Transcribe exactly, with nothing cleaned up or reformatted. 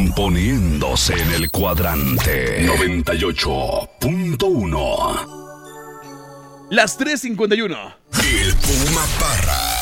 Poniéndose en el cuadrante noventa y ocho punto uno. Las tres cincuenta y uno. El Puma Parra.